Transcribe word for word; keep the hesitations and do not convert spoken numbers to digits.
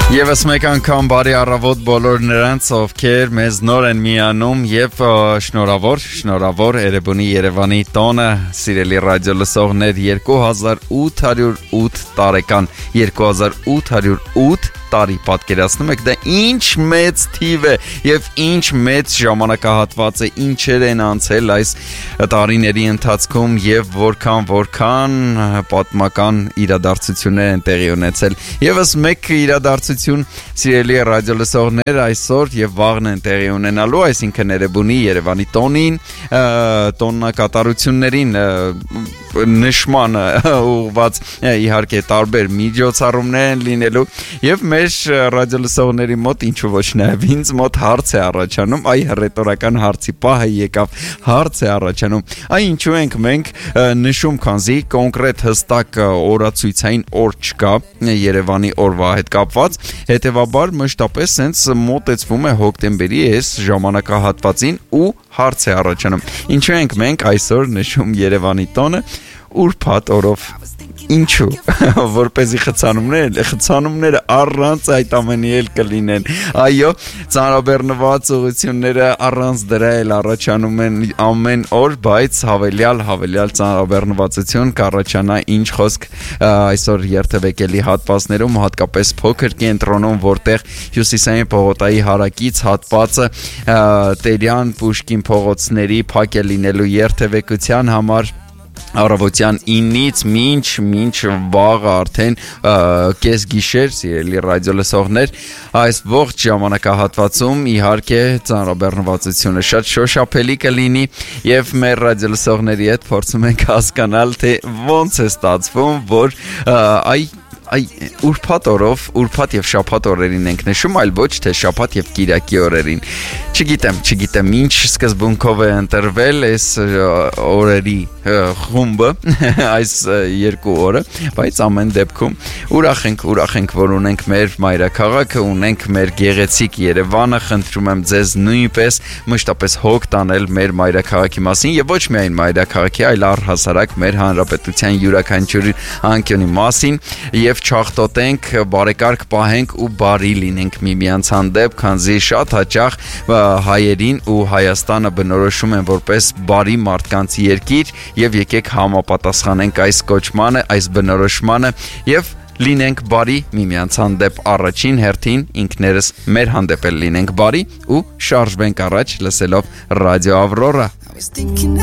Եվս մեկ անգամ բարի առավոտ բոլոր նրանց, ովքեր մեզ նոր են միանում եւ շնորհավոր, շնորհավոր Էրեբունի Երևանի տոնը, սիրելի ռադիո լսողներ, երկու հազար ութ հարյուր ութ տարեկան, երկու հազար ութ հարյուր ութ տարի պատկերացնում եք, դա ինչ մեծ թիվ է եւ ինչ մեծ ժամանակահատված է, ինչեր են անցել այս տարիների ընթացքում եւ որքան որքան պատմական իրադարձություններ են տեղի ունեցել։ Եվս մեկ իրադարձություն, սիրելի ռադիո լսողներ, այսօր եւ վաղն են տեղի ունենալու, այսինքն Էրեբունի Երևանի տոնին, տոնակատարություններին նշմանը ուղղված իհարկե տարբեր միջոցառումներ են լինելու եւ մեր ռադիոլսողների մոտ ինչու ոչ նաեւ ինձ մոտ հարց է առաջանում, այ հռետորական հարցի պահը եկավ, հարց է առաջանում, այ ինչու ենք մենք նշում, քանզի կոնկրետ հստակ օրացույցային օր չկա Երևանի օրվա հետ կապված, հետեւաբար մշտապես sense մոտեցվում է հոկտեմբերի այս ժամանակահատվածին ու հարց է առաջանում, ինչու ենք մենք այսօր նշում Երևանի տոնը ուրբաթ օրով Ինչու, որպեսզի խցանումները, խցանումները առանց այդ ամենի էլ կլինեն, այո, ծանրաբեռնված ուղղությունները առանց դրա էլ առաջանում են ամեն օր, բայց հավելյալ, հավելյալ ծանրաբեռնվածություն կառաջանա ինչ խոսք այսօր երթևեկելի հատվածներում, հատկապես փոքր կենտրոնում, որտեղ հյուսիսային պողոտայի հարակից հատվածը Տերյան, Պուշկին փողոցների փակ է լինելու երթևեկության համար Առավոտյան ինից մինչ մինչ վաղը արդեն կես գիշեր, սիրելի ռադիո լսողներ, այս ողջ ժամանակահատվածում իհարկե ծանրաբեռնվածությունը շատ շոշափելի կլինի եւ մեր ռադիո լսողների հետ փորձում ենք հասկանալ թե ոնց է ստացվում, որ այ Այ ուրբաթ օրով, ուրբաթ եւ շաբաթ օրերին ենք նշում, այլ ոչ թե շաբաթ եւ կիրակի օրերին։ Չգիտեմ, չգիտեմ ինչ սկզբունքով է ընտրվել այս օրերի խումբը, այս երկու օրը, բայց ամեն դեպքում ուրախ ենք, ուրախ ենք, որ ունենք մեր մայրաքաղաքը, ունենք մեր գեղեցիկ Երևանը, խնդրում եմ ձեզ նույնպես մշտապես հոգ տանել մեր մայրաքաղաքի մասին եւ ոչ միայն մայրաքաղաքի, այլ առհասարակ մեր հանրապետության յուրաքանչյուր անկյունի մասին եւ չախտոտենք, բարեկարգ պահենք ու բարի լինենք միմյանց հանդեպ, քանզի շատ հաճախ հայերին ու Հայաստանը բնորոշում են որպես բարի մարդկանց երկիր եւ եկեք համապատասխանենք այս կոչմանը, այս բնորոշմանը եւ լինենք բարի միմյանց հանդեպ առաջին հերթին ինքներս մեր հանդեպ էլ լինենք բարի ու շարժվենք առաջ լսելով ռադիո Ավրորա